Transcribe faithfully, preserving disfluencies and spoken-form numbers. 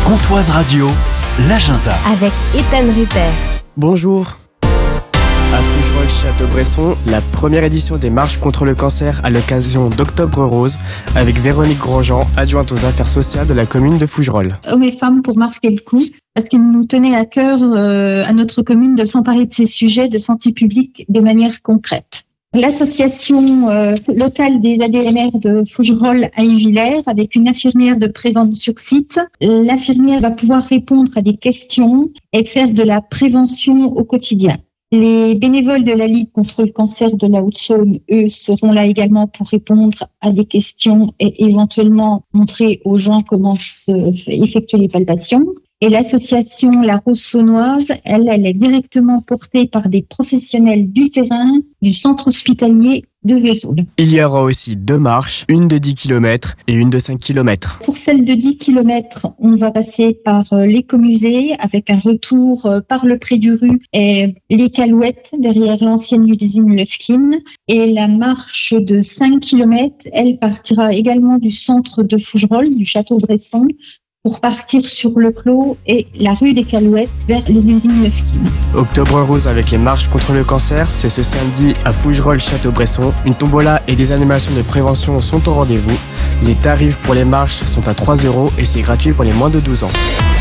Pontoise Radio, l'agenda. Avec Ethan Rupert. Bonjour. À Fougerolles-Château-Bresson, la première édition des marches contre le cancer à l'occasion d'Octobre Rose, avec Véronique Grandjean, adjointe aux affaires sociales de la commune de Fougerolles. Hommes et femmes pour marquer le coup, parce qu'il nous tenait à cœur euh, à notre commune de s'emparer de ces sujets de santé publique de manière concrète. L'association euh, locale des A D M R de Fougerolles à Yvillers, avec une infirmière de présence sur site. L'infirmière va pouvoir répondre à des questions et faire de la prévention au quotidien. Les bénévoles de la Ligue contre le cancer de la Haute-Saône, eux, seront là également pour répondre à des questions et éventuellement montrer aux gens comment se effectuer les palpations. Et l'association La Rose Saunoise, elle, elle est directement portée par des professionnels du terrain du centre hospitalier de Vesoul. Il y aura aussi deux marches, une de dix kilomètres et une de cinq kilomètres. Pour celle de dix kilomètres, on va passer par l'écomusée avec un retour par le Pré du Rue et les Calouettes derrière l'ancienne usine Lufkin. Et la marche de cinq kilomètres, elle partira également du centre de Fougerolles, du Château-Bresson, pour partir sur le Clos et la rue des Calouettes vers les usines Lufkin. Octobre Rose avec les marches contre le cancer, c'est ce samedi à Fougerolles-Château-Bresson. Une tombola et des animations de prévention sont au rendez-vous. Les tarifs pour les marches sont à trois euros et c'est gratuit pour les moins de douze ans.